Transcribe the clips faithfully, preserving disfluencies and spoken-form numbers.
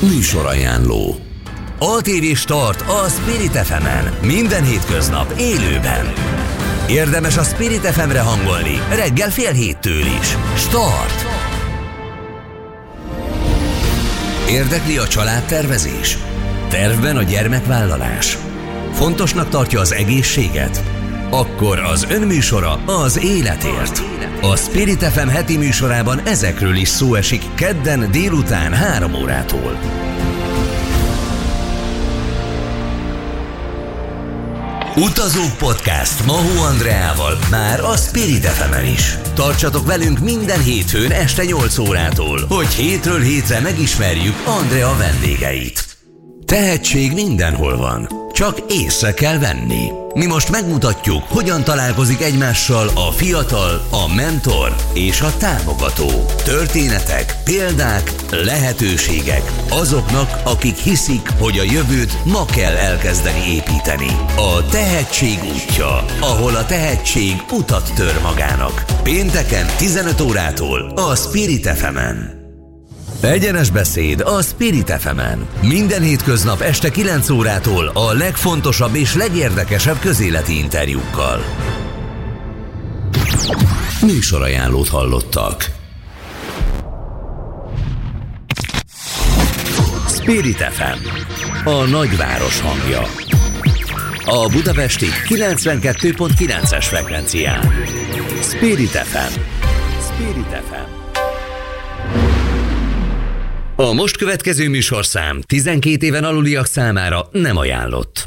Műsorajánló. á té vé Start a Spirit ef emen. Minden hétköznap élőben. Érdemes a Spirit ef emre hangolni, reggel fél héttől is. Start! Érdekli a családtervezés? Tervben a gyermekvállalás? Fontosnak tartja az egészséget? Akkor az önműsora az életért. A Spirit ef em heti műsorában ezekről is szó esik kedden délután három órától. Utazók Podcast Mahó Andreával már a Spirit ef emen is. Tartsatok velünk minden hétfőn este nyolc órától, hogy hétről hétre megismerjük Andrea vendégeit. Tehetség mindenhol van, csak észre kell venni. Mi most megmutatjuk, hogyan találkozik egymással a fiatal, a mentor és a támogató. Történetek, példák, lehetőségek azoknak, akik hiszik, hogy a jövőt ma kell elkezdeni építeni. A tehetség útja, ahol a tehetség utat tör magának. Pénteken tizenöt órától a Spirit ef emen. Egyenes beszéd a Spirit ef emen. Minden hétköznap este kilenc órától a legfontosabb és legérdekesebb közéleti interjúkkal. Műsorajánlót hallottak. Spirit ef em, a nagyváros hangja. A budapesti kilencvenkettő pont kilences frekvencián. Spirit ef em. Spirit ef em. A most következő műsorszám tizenkét éven aluliak számára nem ajánlott.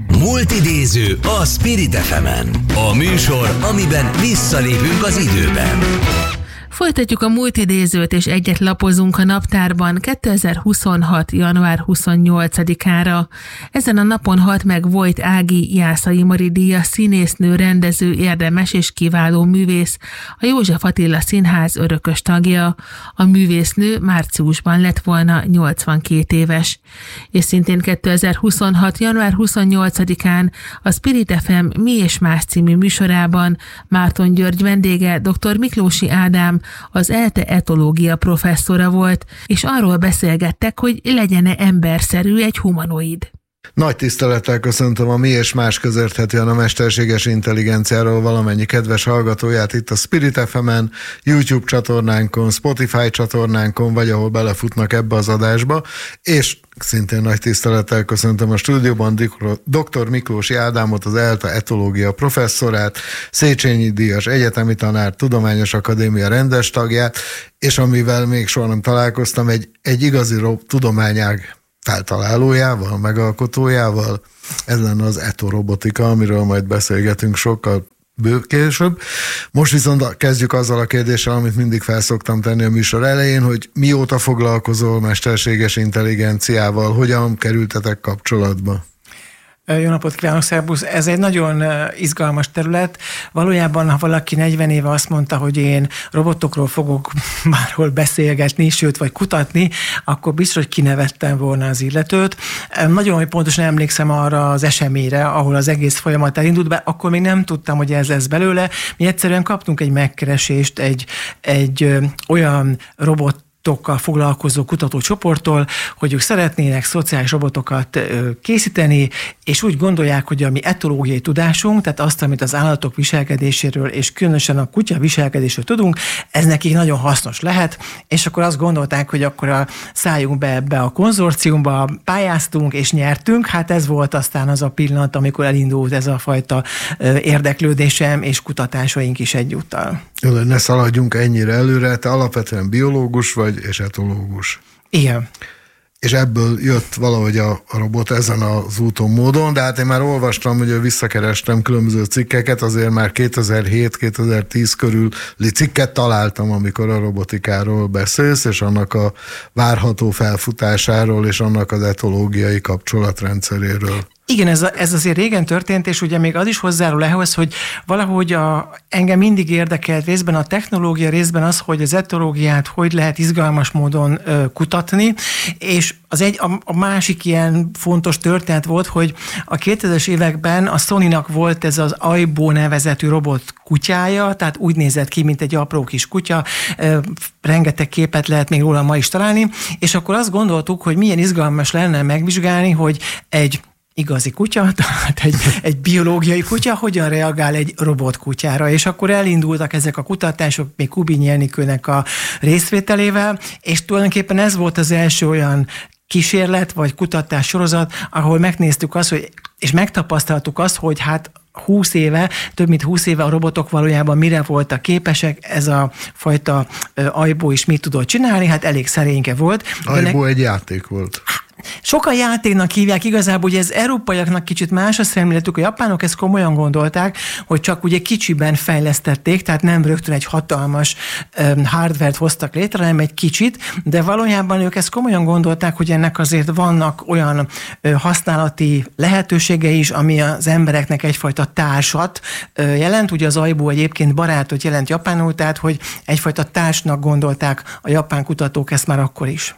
Multidéző a Spirit ef emen. A műsor, amiben visszalépünk az időben. Folytatjuk a multidézőt, és egyet lapozunk a naptárban kétezer-huszonhat. január huszonnyolcadikára. Ezen a napon halt meg Vojt Ági Jászai Mari díjas színésznő, rendező, érdemes és kiváló művész, a József Attila Színház örökös tagja. A művésznő márciusban lett volna nyolcvankét éves. És szintén kétezer-huszonhat. január huszonnyolcadikán a Spirit ef em Mi és Más című műsorában Márton György vendége dr. Miklósi Ádám, az ELTE etológia professzora volt, és arról beszélgettek, hogy legyen-e emberszerű egy humanoid. Nagy tisztelettel köszöntöm a Mi és Más közérthetően a mesterséges intelligenciáról valamennyi kedves hallgatóját itt a Spirit ef emen, YouTube csatornánkon, Spotify csatornánkon, vagy ahol belefutnak ebbe az adásba, és szintén nagy tisztelettel köszöntöm a stúdióban dr. Miklósi Ádámot, az ELTE etológia professzorát, Széchenyi díjas egyetemi tanár, Tudományos Akadémia rendes tagját, és amivel még soha nem találkoztam, egy, egy igazi tudományág feltalálójával, megalkotójával. Ez lenne az etorobotika, amiről majd beszélgetünk sokkal később. Most viszont kezdjük azzal a kérdéssel, amit mindig felszoktam tenni a műsor elején, hogy mióta foglalkozol mesterséges intelligenciával, hogyan kerültetek kapcsolatba? Jó napot kívánok, szervusz! Ez egy nagyon izgalmas terület. Valójában, ha valaki negyven éve azt mondta, hogy én robotokról fogok bárhol beszélgetni, sőt, vagy kutatni, akkor biztos, hogy kinevettem volna az illetőt. Nagyon pontosan emlékszem arra az eseményre, ahol az egész folyamat elindult be, akkor még nem tudtam, hogy ez lesz belőle. Mi egyszerűen kaptunk egy megkeresést egy, egy olyan robot foglalkozó kutatócsoporttól, hogy ők szeretnének szociális robotokat készíteni, és úgy gondolják, hogy a mi etológiai tudásunk, tehát azt, amit az állatok viselkedéséről, és különösen a kutya viselkedésről tudunk, ez nekik nagyon hasznos lehet, és akkor azt gondolták, hogy akkor a szálljunk be ebbe a konzorciumba, pályáztunk, és nyertünk, hát ez volt aztán az a pillanat, amikor elindult ez a fajta érdeklődésem, és kutatásaink is egyúttal. Jó, ne szaladjunk ennyire előre, te alapvetően biológus vagy, és etológus. Igen. És ebből jött valahogy a, a robot ezen az úton módon, de hát én már olvastam, hogy visszakerestem különböző cikkeket, azért már kétezer-hét kétezer-tíz körüli cikket találtam, amikor a robotikáról beszélsz, és annak a várható felfutásáról, és annak az etológiai kapcsolatrendszeréről. Igen, ez, a, ez azért régen történt, és ugye még az is hozzárul ehhez, hogy valahogy a, engem mindig érdekelt részben a technológia, részben az, hogy az etológiát hogy lehet izgalmas módon ö, kutatni, és az egy, a, a másik ilyen fontos történet volt, hogy a kétezres években a Sony-nak volt ez az Aibo nevezetű robot kutyája, tehát úgy nézett ki, mint egy apró kis kutya, ö, rengeteg képet lehet még róla ma is találni, és akkor azt gondoltuk, hogy milyen izgalmas lenne megvizsgálni, hogy egy igazi kutya, tehát egy, egy biológiai kutya hogyan reagál egy robotkutyára, és akkor elindultak ezek a kutatások, még Kubinyi Enikőnek a részvételével, és tulajdonképpen ez volt az első olyan kísérlet, vagy kutatás sorozat, ahol megnéztük azt, hogy, és megtapasztaltuk azt, hogy hát húsz éve, több mint húsz éve a robotok valójában mire voltak képesek, ez a fajta Aibo is mit tudott csinálni, hát elég szerényke volt. Aibo egy játék volt. Sokan játéknak hívják, igazából ugye ez európaiaknak kicsit más a szemléletük, a japánok ezt komolyan gondolták, hogy csak ugye kicsiben fejlesztették, tehát nem rögtön egy hatalmas um, hardvert hoztak létre, hanem egy kicsit, de valójában ők ezt komolyan gondolták, hogy ennek azért vannak olyan uh, használati lehetőségei is, ami az embereknek egyfajta társat uh, jelent, ugye az Aibo egyébként barátot jelent japánul, tehát hogy egyfajta társnak gondolták a japán kutatók ezt már akkor is.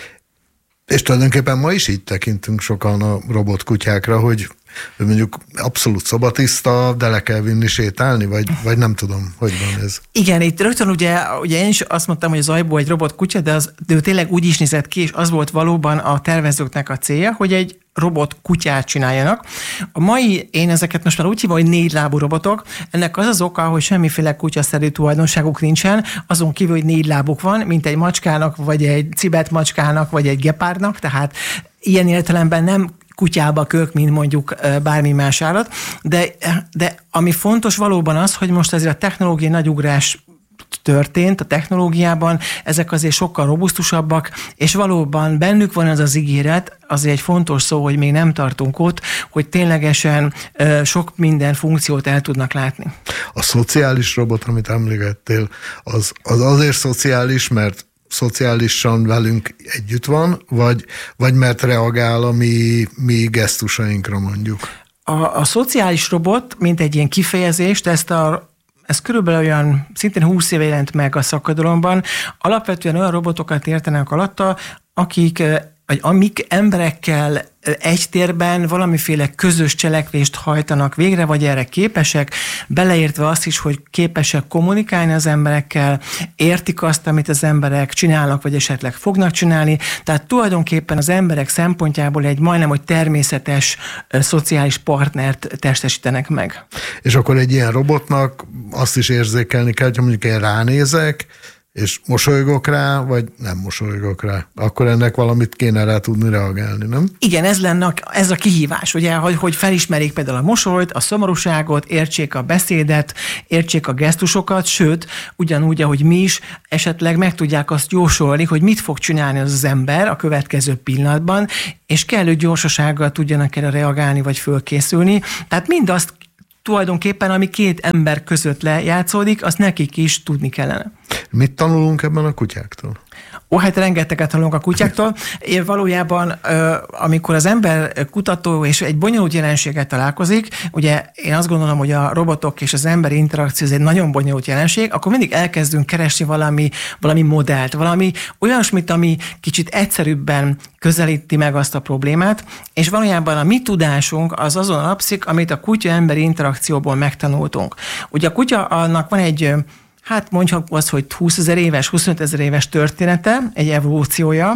És tulajdonképpen ma is így tekintünk sokan a robotkutyákra, hogy mondjuk abszolút szobatiszta, de le kell vinni sétálni, vagy, vagy nem tudom, hogy van ez. Igen, itt rögtön ugye, ugye én is azt mondtam, hogy az Aibo egy robotkutya, de, az, de ő tényleg úgy is nézett ki, és az volt valóban a tervezőknek a célja, hogy egy robot kutyát csináljanak. A mai, én ezeket most már úgy hívom, hogy négylábú robotok, ennek az az oka, hogy semmiféle kutyaszerű tulajdonságuk nincsen, azon kívül, hogy négy lábuk van, mint egy macskának, vagy egy cibet macskának, vagy egy gepárdnak, tehát ilyen értelemben nem kutyába kök, mint mondjuk bármi más állat, de, de ami fontos valóban az, hogy most azért a technológiai nagy ugrás történt a technológiában, ezek azért sokkal robusztusabbak, és valóban bennük van az az ígéret, azért egy fontos szó, hogy még nem tartunk ott, hogy ténylegesen sok minden funkciót el tudnak látni. A szociális robot, amit emlegettél, az, az azért szociális, mert szociálisan velünk együtt van, vagy, vagy mert reagál a mi, mi gesztusainkra mondjuk? A, a szociális robot, mint egy ilyen kifejezést, ezt a Ez körülbelül olyan szintén húsz éve jelent meg a szakirodalomban. Alapvetően olyan robotokat értenek alatta, akik, vagy amik emberekkel egy térben valamiféle közös cselekvést hajtanak végre, vagy erre képesek, beleértve azt is, hogy képesek kommunikálni az emberekkel, értik azt, amit az emberek csinálnak, vagy esetleg fognak csinálni. Tehát tulajdonképpen az emberek szempontjából egy majdnem, hogy természetes szociális partnert testesítenek meg. És akkor egy ilyen robotnak azt is érzékelni kell, hogy mondjuk én ránézek, és mosolygok rá, vagy nem mosolygok rá. Akkor ennek valamit kéne rá tudni reagálni, nem? Igen, ez lenne ez a kihívás, ugye, hogy, hogy felismerik például a mosolyt, a szomorúságot, értsék a beszédet, értsék a gesztusokat, sőt, ugyanúgy, ahogy mi is, esetleg meg tudják azt jósolni, hogy mit fog csinálni az az ember a következő pillanatban, és kellő gyorsasággal tudjanak erre reagálni, vagy fölkészülni. Tehát mindazt tulajdonképpen, ami két ember között lejátszódik, azt nekik is tudni kellene. Mit tanulunk ebben a kutyáktól? Ó, hát rengeteget tanulunk a kutyáktól. Én valójában, amikor az ember kutató és egy bonyolult jelenséggel találkozik, ugye én azt gondolom, hogy a robotok és az emberi interakció ez egy nagyon bonyolult jelenség, akkor mindig elkezdünk keresni valami, valami modellt, valami olyasmit, ami kicsit egyszerűbben közelíti meg azt a problémát, és valójában a mi tudásunk az azon alapszik, amit a kutya-emberi interakcióból megtanultunk. Ugye a kutya, annak van egy hát mondjuk az, hogy húszezer éves, huszonöt ezer éves története, egy evolúciója,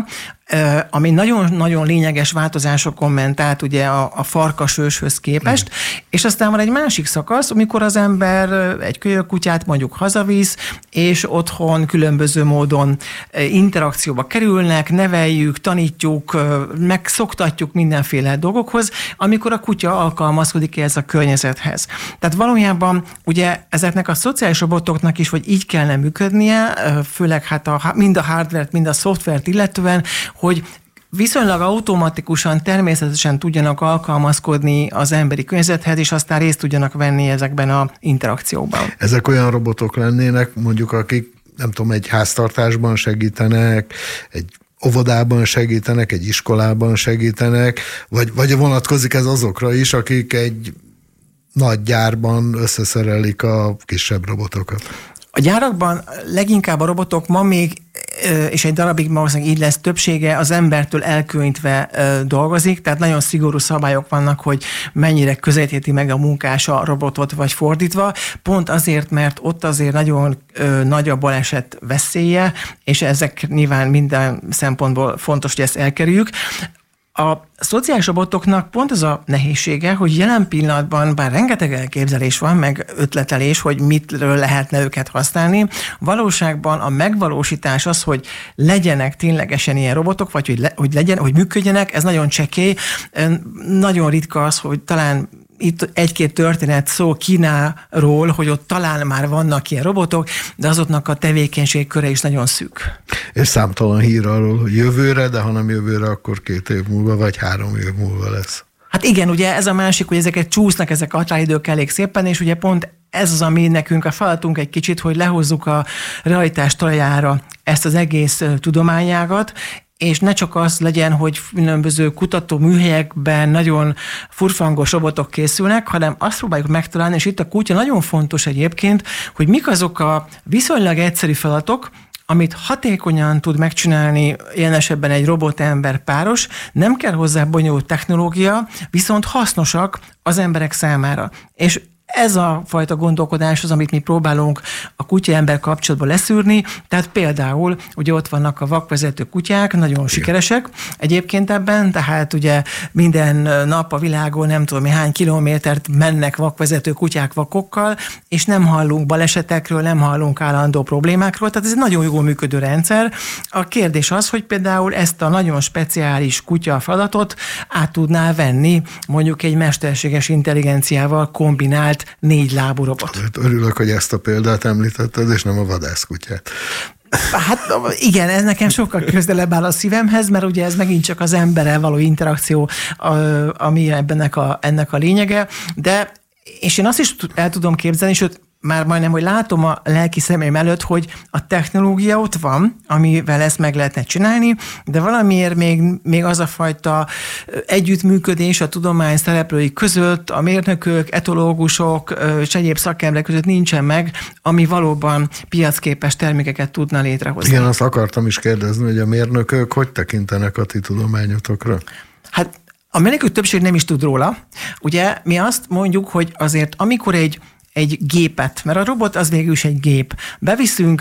ami nagyon-nagyon lényeges változásokon ment át ugye a, a farkas őshöz képest, mm. és aztán van egy másik szakasz, amikor az ember egy kölyökkutyát mondjuk hazavisz, és otthon különböző módon interakcióba kerülnek, neveljük, tanítjuk, megszoktatjuk mindenféle dolgokhoz, amikor a kutya alkalmazkodik ehhez a környezethez. Tehát valójában ugye ezeknek a szociális robotoknak is, hogy így kellene működnie, főleg hát a, mind a hardvert, mind a szoftvert illetően, hogy viszonylag automatikusan, természetesen tudjanak alkalmazkodni az emberi környezethez, és aztán részt tudjanak venni ezekben az interakciókban. Ezek olyan robotok lennének, mondjuk, akik nem tudom, egy háztartásban segítenek, egy óvodában segítenek, egy iskolában segítenek, vagy, vagy vonatkozik ez azokra is, akik egy nagy gyárban összeszerelik a kisebb robotokat? A gyárakban leginkább a robotok ma még, és egy darabig valószínűleg így lesz, többsége az embertől elkülönítve dolgozik, tehát nagyon szigorú szabályok vannak, hogy mennyire közelíti meg a munkás a robotot, vagy fordítva, pont azért, mert ott azért nagyon nagy a baleset veszélye, és ezek nyilván minden szempontból fontos, hogy ezt elkerüljük. A szociális robotoknak pont az a nehézsége, hogy jelen pillanatban, bár rengeteg elképzelés van, meg ötletelés, hogy mitről lehetne őket használni, valóságban a megvalósítás az, hogy legyenek ténylegesen ilyen robotok, vagy hogy, le, hogy, legyen, hogy működjenek, ez nagyon csekély. Nagyon ritka az, hogy talán itt egy-két történet szó Kínáról, hogy ott talán már vannak ilyen robotok, de azoknak a tevékenység köre is nagyon szűk. És számtalan hír arról, hogy jövőre, de ha nem jövőre, akkor két év múlva, vagy három év múlva lesz. Hát igen, ugye ez a másik, hogy ezeket csúsznak, ezek a határidők elég szépen, és ugye pont ez az, ami nekünk a feladatunk egy kicsit, hogy lehozzuk a realitás talajára ezt az egész tudományágat, és ne csak az legyen, hogy különböző kutató műhelyekben nagyon furfangos robotok készülnek, hanem azt próbáljuk megtalálni, és itt a kutya nagyon fontos egyébként, hogy mik azok a viszonylag egyszerű feladatok, amit hatékonyan tud megcsinálni ilyen esetben egy robot-ember páros, nem kell hozzá bonyolult technológia, viszont hasznosak az emberek számára. És ez a fajta gondolkodás az, amit mi próbálunk a kutya-ember kapcsolatban leszűrni, tehát például ugye ott vannak a vakvezető kutyák, nagyon igen. sikeresek egyébként ebben, tehát ugye minden nap a világon nem tudom hány kilométert mennek vakvezető kutyák vakokkal, és nem hallunk balesetekről, nem hallunk állandó problémákról, tehát ez egy nagyon jól működő rendszer. A kérdés az, hogy például ezt a nagyon speciális kutya feladatot át tudná venni mondjuk egy mesterséges intelligenciával kombinált négy lábú robot. Örülök, hogy ezt a példát említetted, és nem a vadászkutyát. Hát igen, ez nekem sokkal közelebb áll a szívemhez, mert ugye ez megint csak az emberrel való interakció, ami ebbenek a, ennek a lényege, de és én azt is el tudom képzelni, sőt, már majdnem, hogy látom a lelki szemeim előtt, hogy a technológia ott van, amivel ezt meg lehetne csinálni, de valamiért még, még az a fajta együttműködés a tudomány szereplői között, a mérnökök, etológusok és egyéb szakemberek között nincsen meg, ami valóban piacképes termékeket tudna létrehozni. Igen, azt akartam is kérdezni, hogy a mérnökök hogy tekintenek a ti tudományotokra? Hát a mérnökök többség nem is tud róla. Ugye mi azt mondjuk, hogy azért amikor egy egy gépet, mert a robot az végül is egy gép, beviszünk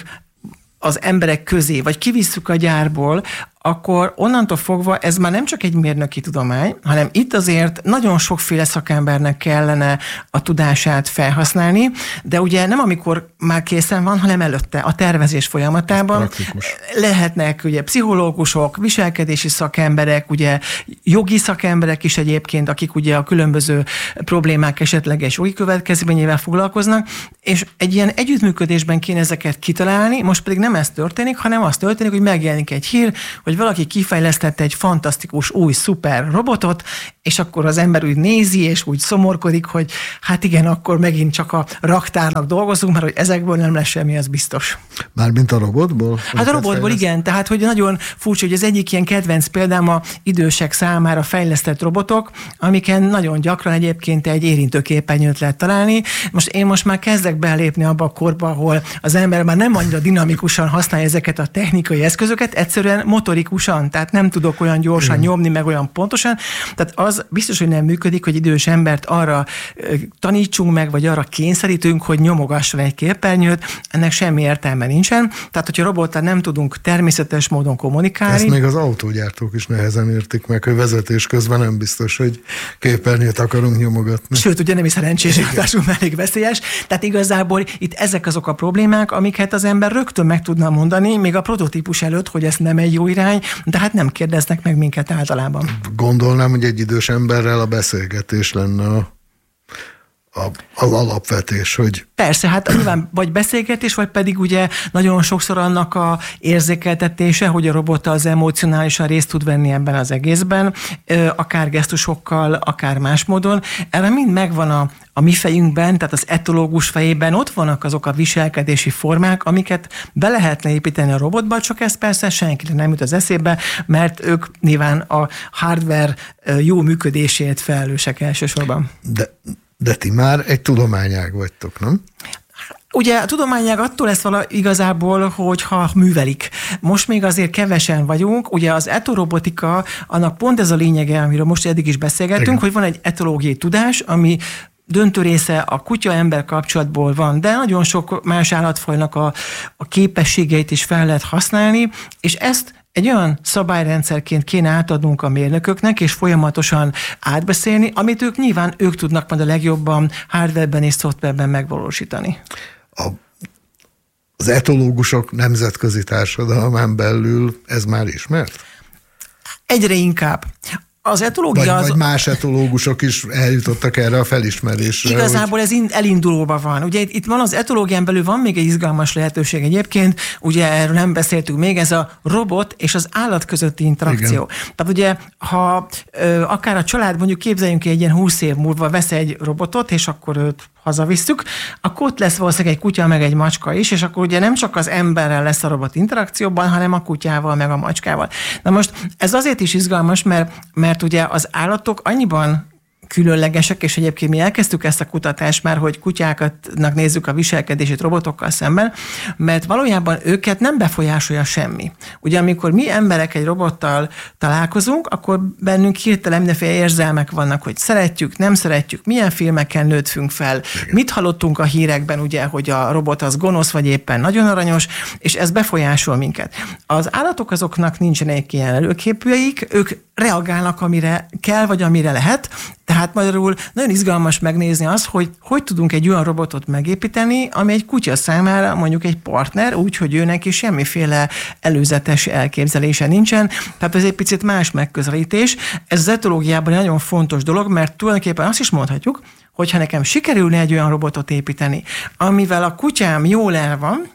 az emberek közé, vagy kivisszük a gyárból, akkor onnantól fogva ez már nem csak egy mérnöki tudomány, hanem itt azért nagyon sokféle szakembernek kellene a tudását felhasználni, de ugye nem amikor már készen van, hanem előtte, a tervezés folyamatában. Lehetnek ugye pszichológusok, viselkedési szakemberek, ugye jogi szakemberek is egyébként, akik ugye a különböző problémák esetleges jogi következményével foglalkoznak, és egy ilyen együttműködésben kéne ezeket kitalálni, most pedig nem ez történik, hanem az történik, hogy megjelenik egy hír, hogy valaki kifejlesztette egy fantasztikus új szuper robotot, és akkor az ember úgy nézi, és úgy szomorkodik, hogy hát igen, akkor megint csak a raktárnak dolgozunk, mert hogy ezekből nem lesz semmi, az biztos. Mármint a robotból? Hát a robotból igen, tehát hogy nagyon furcsa, hogy az egyik ilyen kedvenc példám a idősek számára fejlesztett robotok, amiken nagyon gyakran egyébként egy érintőképernyőt lehet találni. Most én most már kezdek belépni abba a korba, ahol az ember már nem annyira dinamikusan használja ezeket a technikai eszközöket, egyszerűen motorikusan, tehát nem tudok olyan gyorsan igen. nyomni, meg olyan pontosan. Tehát az biztos, hogy nem működik, hogy idős embert arra tanítsunk meg, vagy arra kényszerítünk, hogy nyomogasson egy képernyőt, ennek semmi értelme nincsen. Tehát, hogyha robottal nem tudunk természetes módon kommunikálni. Ezt még az autógyártók is nehezen értik meg, hogy vezetés közben nem biztos, hogy képernyőt akarunk nyomogatni. Sőt, ugye nem is szerencsés hatású, elég veszélyes. Tehát igazából itt ezek azok a problémák, amiket az ember rögtön meg tudna mondani, még a prototípus előtt, hogy ez nem egy jó irány, de hát nem kérdeznek meg minket általában. Gondolnám, hogy egy idős emberrel a beszélgetés lenne a, a, az alapvetés, hogy... Persze, hát nyilván vagy beszélgetés, vagy pedig ugye nagyon sokszor annak a érzékeltetése, hogy a robot az emocionálisan részt tud venni ebben az egészben, akár gesztusokkal, akár más módon. Erre mind megvan a, a mi fejünkben, tehát az etológus fejében ott vannak azok a viselkedési formák, amiket be lehetne építeni a robotba, csak ez persze senkire nem jut az eszébe, mert ők nyilván a hardware jó működésért felelősek elsősorban. De, de ti már egy tudományág vagytok, nem? Ugye a tudományág attól lesz vala igazából, hogyha művelik. Most még azért kevesen vagyunk, ugye az etorobotika, annak pont ez a lényege, amiről most eddig is beszélgettünk, igen, hogy van egy etológiai tudás, ami döntő része a kutya-ember kapcsolatból van, de nagyon sok más állatfajnak a, a képességeit is fel lehet használni, és ezt egy olyan szabályrendszerként kéne átadnunk a mérnököknek, és folyamatosan átbeszélni, amit ők nyilván ők tudnak majd a legjobban hardwareben és szoftverben megvalósítani. A, az etológusok nemzetközi társadalmán belül ez már ismert? Egyre inkább. Az etológia vagy, az... vagy más etológusok is eljutottak erre a felismerésre. Igazából hogy... ez elindulóban van. Ugye itt, itt van az etológián belül van még egy izgalmas lehetőség egyébként, ugye erről nem beszéltünk még, ez a robot és az állat közötti interakció. Igen. Tehát ugye, ha ö, akár a család, mondjuk képzeljünk ki egy ilyen húsz év múlva vesz egy robotot, és akkor őt hazavisszük, akkor ott lesz valószínűleg egy kutya, meg egy macska is, és akkor ugye nem csak az emberrel lesz a robot interakcióban, hanem a kutyával, meg a macskával. Na most ez azért is izgalmas, mert, mert ugye az állatok annyiban különlegesek, és egyébként mi elkezdtük ezt a kutatást már, hogy kutyáknak nézzük a viselkedését robotokkal szemben, mert valójában őket nem befolyásolja semmi. Ugye amikor mi emberek egy robottal találkozunk, akkor bennünk hirtelen mindenféle érzelmek vannak, hogy szeretjük, nem szeretjük, milyen filmeken nőttünk fel, igen, mit hallottunk a hírekben, ugye, hogy a robot az gonosz, vagy éppen nagyon aranyos, és ez befolyásol minket. Az állatok azoknak nincsenek ilyen előképűeik, ők reagálnak, amire kell, vagy amire lehet. Tehát magyarul nagyon izgalmas megnézni azt, hogy hogy tudunk egy olyan robotot megépíteni, ami egy kutya számára mondjuk egy partner, úgyhogy őnek is semmiféle előzetes elképzelése nincsen. Tehát ez egy picit más megközelítés. Ez az etológiában egy nagyon fontos dolog, mert tulajdonképpen azt is mondhatjuk, hogyha nekem sikerülne egy olyan robotot építeni, amivel a kutyám jól el van,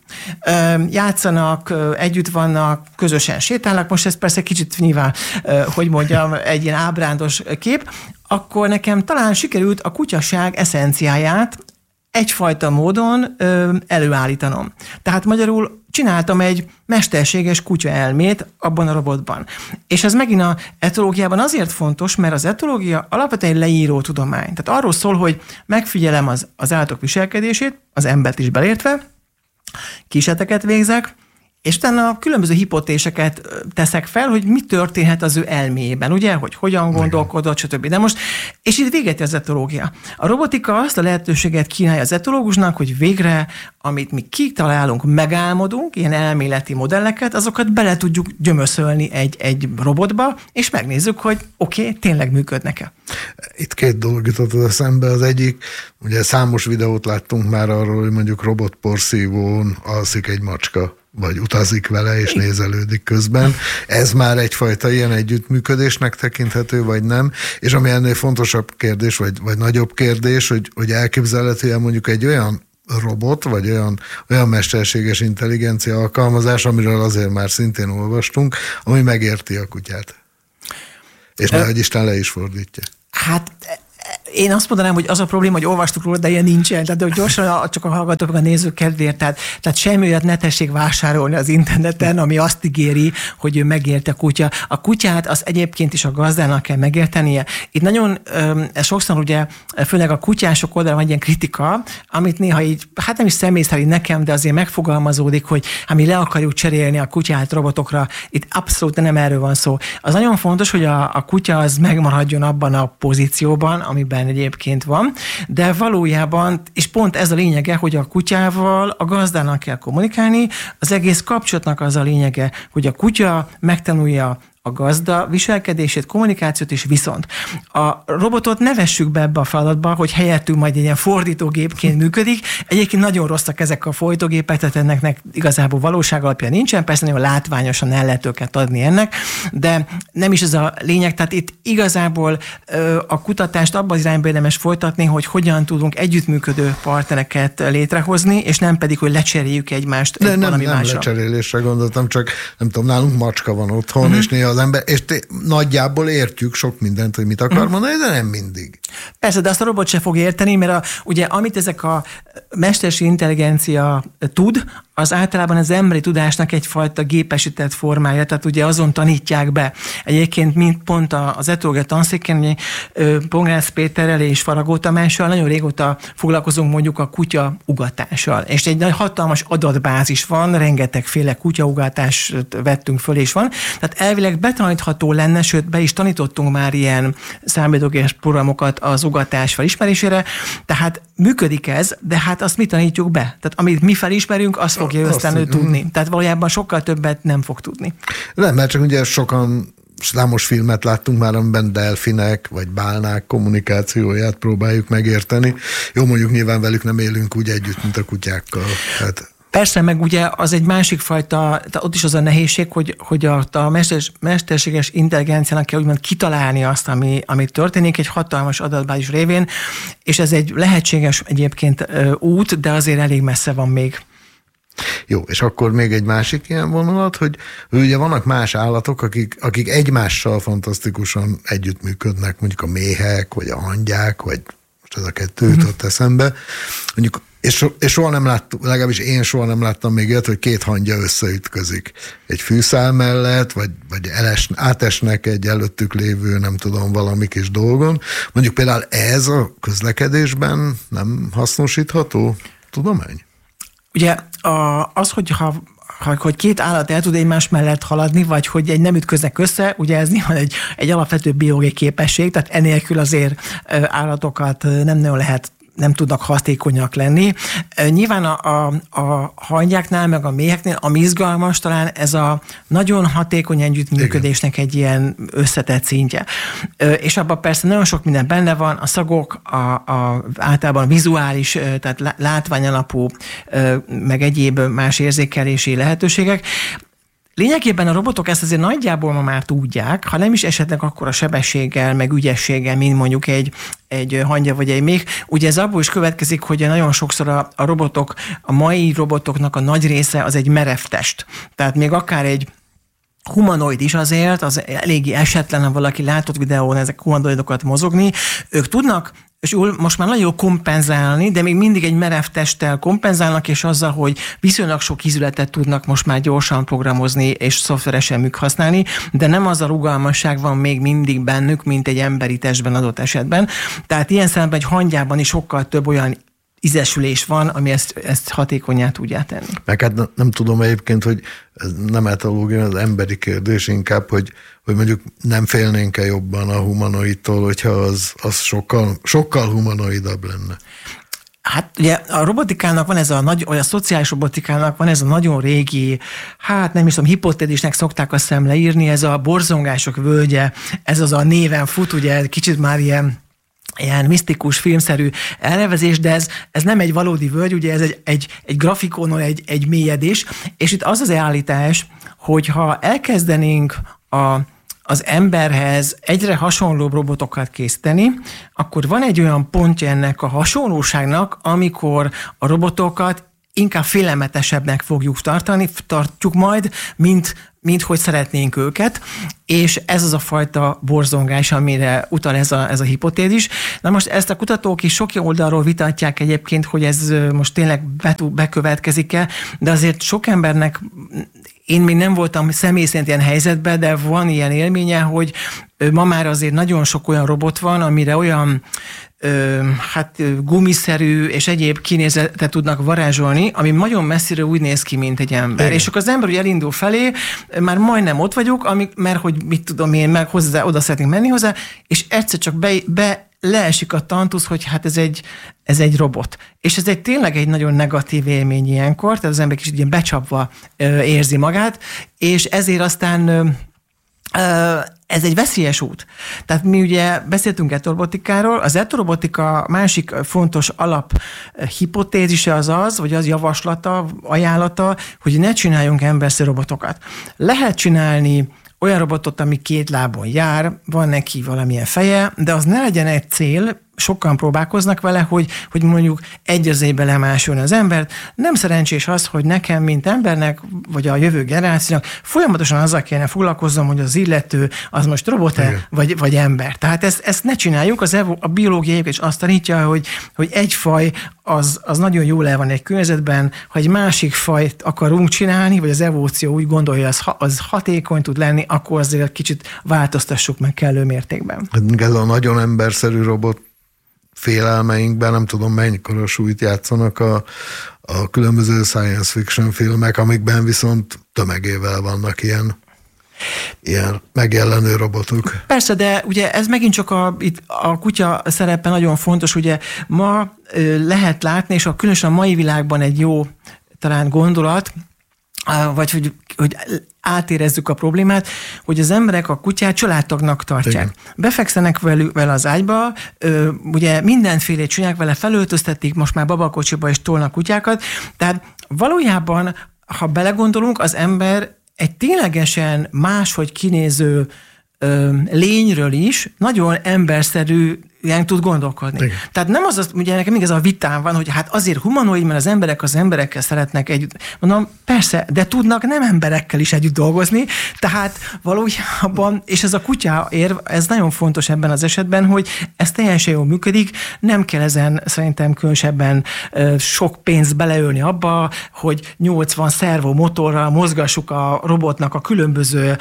játszanak, együtt vannak, közösen sétálnak, most ez persze kicsit nyilván, hogy mondjam, egy ilyen ábrándos kép, akkor nekem talán sikerült a kutyaság eszenciáját egyfajta módon ö, előállítanom. Tehát magyarul csináltam egy mesterséges kutya elmét abban a robotban. És ez megint az etológiában azért fontos, mert az etológia alapvetően egy leíró tudomány. Tehát arról szól, hogy megfigyelem az, az állatok viselkedését, az embert is belértve, kísérleteket végzek, és utána a különböző hipotéseket teszek fel, hogy mi történhet az ő elméjében, ugye, hogy hogyan gondolkodott, stb. De most, és itt véget az etológia. A robotika azt a lehetőséget kínálja az etológusnak, hogy végre, amit mi kitalálunk, megálmodunk, ilyen elméleti modelleket, azokat bele tudjuk gyömöszölni egy, egy robotba, és megnézzük, hogy oké, okay, tényleg működnek-e. Itt két dolog jutott az eszembe. Az egyik, ugye számos videót láttunk már arról, hogy mondjuk robotporszívón alszik egy macska, vagy utazik vele, és nézelődik közben. Ez már egyfajta ilyen együttműködésnek tekinthető, vagy nem? És ami ennél fontosabb kérdés, vagy, vagy nagyobb kérdés, hogy, hogy elképzelhetően mondjuk egy olyan robot, vagy olyan, olyan mesterséges intelligencia alkalmazás, amiről azért már szintén olvastunk, ami megérti a kutyát. És nehogy Isten le is fordítja. Hát én azt mondanám, hogy az a probléma, hogy olvastuk róla, de ilyen nincsen. Tehát hogy gyorsan csak a hallgatók, a nézők kedvéért. Tehát, tehát semmi olyat ne tessék vásárolni az interneten, ami azt ígéri, hogy ő megérte a kutya. A kutyát az egyébként is a gazdának kell megértenie. Itt nagyon, ez sokszor ugye, főleg a kutyások oldalon van egy ilyen kritika, amit néha így, hát nem is személy szerint nekem, de azért megfogalmazódik, hogy ha mi le akarjuk cserélni a kutyát robotokra, itt abszolút nem erről van szó. Az nagyon fontos, hogy a, a kutya az megmaradjon abban a pozícióban, amiben egyébként van, de valójában, és pont ez a lényege, hogy a kutyával a gazdának kell kommunikálni, az egész kapcsolatnak az a lényege, hogy a kutya megtanulja a gazda viselkedését, kommunikációt is viszont. A robotot ne vessük be ebbe a feladatba, hogy helyettünk majd egy ilyen fordítógépként működik. Egyébként nagyon rosszak ezek a fordítógépek, tehát ennek igazából valóság alapja nincsen, persze nagyon látványosan el lehet őket adni ennek, de nem is ez a lényeg, tehát itt igazából a kutatást abban az irányba érdemes folytatni, hogy hogyan tudunk együttműködő partnereket létrehozni, és nem pedig, hogy lecseréljük egymást de egy nem, valami nem másra. lecserélésre gondoltam, csak nem tudom, nálunk macska van otthon, uh-huh. és néha az ember, és te, nagyjából értjük sok mindent, hogy mit akar uh-huh. mondani, de nem mindig. Persze, de azt a robot se fog érteni, mert a, ugye amit ezek a mesterséges intelligencia tud, az általában az emberi tudásnak egyfajta gépesített formája, tehát ugye azon tanítják be. Egyébként mint pont az etológia tanszéken, Pongrácz Péterrel és Faragó Tamással nagyon régóta foglalkozunk mondjuk a kutya ugatással. És egy nagy hatalmas adatbázis van, rengetegféle kutyaugatást vettünk föl és van. Tehát elvileg betanítható lenne, sőt be is tanítottunk már ilyen számítógépes programokat az ugatás felismerésére, tehát működik ez, de hát azt mi tanítjuk be. Tehát amit mi felismerünk, azt fogja aztán ő tudni. Tehát valójában sokkal többet nem fog tudni. Nem, mert csak ugye sokan számos filmet láttunk már, amiben delfinek vagy bálnák kommunikációját próbáljuk megérteni. Jó, mondjuk nyilván velük nem élünk úgy együtt, mint a kutyákkal. Hát... Persze, meg ugye az egy másik fajta, ott is az a nehézség, hogy, hogy a, a mesters, mesterséges intelligenciának kell úgymond kitalálni azt, ami, ami történik egy hatalmas adatbázis révén, és ez egy lehetséges egyébként út, de azért elég messze van még. Jó, és akkor még egy másik ilyen vonulat, hogy ugye vannak más állatok, akik, akik egymással fantasztikusan együttműködnek, mondjuk a méhek, vagy a hangyák, vagy most ez a kettő jutott mm-hmm. eszembe. Mondjuk, és, és soha nem láttam, legalábbis én soha nem láttam még ilyet, hogy két hangya összeütközik. Egy fűszál mellett, vagy, vagy eles, átesnek egy előttük lévő, nem tudom, valami kis dolgon. Mondjuk például ez a közlekedésben nem hasznosítható tudomány? Ugye az, hogyha hogy két állat el tud egymás mellett haladni, vagy hogy egy nem ütköznek össze, ugye ez nyilván egy, egy alapvető biológiai képesség, tehát enélkül azért állatokat nem nagyon lehet, nem tudnak hatékonyak lenni. Nyilván a, a, a hangyáknál, meg a méheknél, ami izgalmas, talán ez a nagyon hatékony együttműködésnek egy ilyen összetett szintje. És abban persze nagyon sok minden benne van, a szagok, a, a, általában vizuális, tehát látványalapú, meg egyéb más érzékelési lehetőségek. Lényegében a robotok ezt azért nagyjából ma már tudják, ha nem is esetleg akkor a sebességgel, meg ügyességgel, mint mondjuk egy, egy hangya vagy egy méh. Ugye ez abból is következik, hogy nagyon sokszor a, a robotok, a mai robotoknak a nagy része az egy merev test. Tehát még akár egy humanoid is azért, az eléggé esetlen, ha valaki látott videón ezek humanoidokat mozogni. Ők tudnak, és most már nagyon jól kompenzálni, de még mindig egy merev testtel kompenzálnak, és azzal, hogy viszonylag sok ízületet tudnak most már gyorsan programozni, és szoftveresen műk használni, de nem az a rugalmasság van még mindig bennük, mint egy emberi testben adott esetben. Tehát ilyen szemben egy hangyában is sokkal több olyan ízesülés van, ami ezt, ezt hatékonyá tudja tenni. Meg hát nem tudom egyébként, hogy ez nem etológia, az emberi kérdés inkább, hogy, hogy mondjuk nem félnénk-e jobban a humanoidtól, hogyha az, az sokkal, sokkal humanoidabb lenne. Hát ugye a robotikának van ez a nagy, vagy a szociális robotikának van ez a nagyon régi, hát nem is tudom, hipotézisnek szokták azt hiszem leírni, ez a borzongások völgye, ez az a néven fut, ugye kicsit már ilyen ilyen misztikus, filmszerű elnevezés, de ez, ez nem egy valódi völgy, ugye ez egy, egy, egy grafikonon egy, egy mélyedés, és itt az az állítás, hogyha elkezdenénk a, az emberhez egyre hasonlóbb robotokat készíteni, akkor van egy olyan pontja ennek a hasonlóságnak, amikor a robotokat inkább félelmetesebbnek fogjuk tartani, tartjuk majd, mint, mint hogy szeretnénk őket, és ez az a fajta borzongás, amire utal ez a, ez a hipotézis. Na most ezt a kutatók is sok oldalról vitatják egyébként, hogy ez most tényleg bekövetkezik-e, de azért sok embernek, én még nem voltam személy szerint ilyen helyzetben, de van ilyen élménye, hogy ma már azért nagyon sok olyan robot van, amire olyan Ö, hát gumiszerű és egyéb kinézetet tudnak varázsolni, ami nagyon messzire úgy néz ki, mint egy ember. Igen. És akkor az ember úgy elindul felé, már majdnem ott vagyok, amik, mert hogy mit tudom én, meg hozzá, oda szeretnénk menni hozzá, és egyszer csak be, be leesik a tantusz, hogy hát ez egy, ez egy robot. És ez egy tényleg egy nagyon negatív élmény ilyenkor, tehát az ember kicsit ilyen becsapva ö, érzi magát, és ezért aztán ö, ö, ez egy veszélyes út. Tehát mi ugye beszéltünk etorobotikáról, az etorobotika másik fontos alaphipotézise az az, vagy az javaslata, ajánlata, hogy ne csináljunk emberszerű robotokat. Lehet csinálni olyan robotot, ami két lábon jár, van neki valamilyen feje, de az ne legyen egy cél, sokan próbálkoznak vele, hogy, hogy mondjuk egy az egybe lemásolni az embert. Nem szerencsés az, hogy nekem, mint embernek, vagy a jövő generációnak folyamatosan azzal kéne foglalkoznom, hogy az illető az most robot-e, vagy, vagy ember. Tehát ezt, ezt ne csináljuk. Az evo, a biológia is azt tanítja, hogy, hogy egy faj az, az nagyon jól el van egy környezetben, ha egy másik fajt akarunk csinálni, vagy az evolúció úgy gondolja, hogy az, az hatékony tud lenni, akkor azért kicsit változtassuk meg kellő mértékben. Ez a nagyon emberszerű robot félelmeinkben, nem tudom mennyikor súlyt játszanak a, a különböző science fiction filmek, amikben viszont tömegével vannak ilyen ilyen megjelenő robotok. Persze, de ugye ez megint csak a, itt a kutya szerepe nagyon fontos, ugye ma ö, lehet látni, és a különösen a mai világban egy jó talán gondolat, vagy hogy, hogy átérezzük a problémát, hogy az emberek a kutyát családtagnak tartják. Igen. Befekszenek velük, vele az ágyba, ö, ugye mindenfélét csinálják vele, felöltöztetik, most már babakocsiba is tolnak kutyákat, tehát valójában, ha belegondolunk, az ember egy ténylegesen máshogy kinéző ö, lényről is nagyon emberszerű ilyen tud gondolkodni. Igen. Tehát nem az, az, ugye nekem még ez a vitám van, hogy hát azért humanoid, mert az emberek az emberekkel szeretnek együtt. Mondom, persze, de tudnak nem emberekkel is együtt dolgozni, tehát valójában, és ez a kutya érv, ez nagyon fontos ebben az esetben, hogy ez teljesen jól működik, nem kell ezen szerintem különösebben sok pénzt beleölni abba, hogy nyolcvan szervo motorral mozgassuk a robotnak a különböző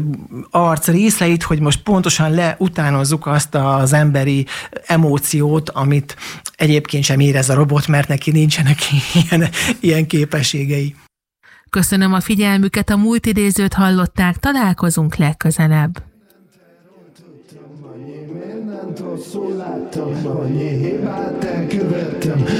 arc részeit, hogy most pontosan leutánozzuk azt az emberi emóciót, amit egyébként sem érez a robot, mert neki nincsenek ilyen, ilyen képességei. Köszönöm a figyelmüket, a múlt idézőt hallották, találkozunk legközelebb. Rosszul láttam, annyi hibát elkövettem,